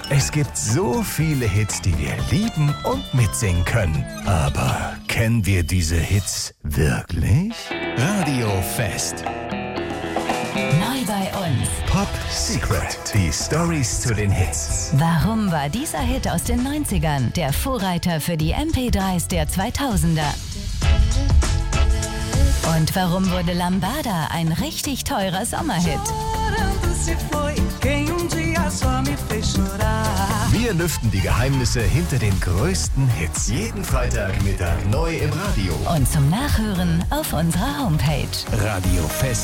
Es gibt so viele Hits, die wir lieben und mitsingen können. Aber kennen wir diese Hits wirklich? Radio Fest. Neu bei uns. Pop Secret. Die Stories zu den Hits. Warum war dieser Hit aus den 90ern der Vorreiter für die MP3s der 2000er? Und warum wurde Lambada ein richtig teurer Sommerhit? Wir lüften die Geheimnisse hinter den größten Hits. Jeden Freitagmittag neu im Radio. Und zum Nachhören auf unserer Homepage. Radio Fest.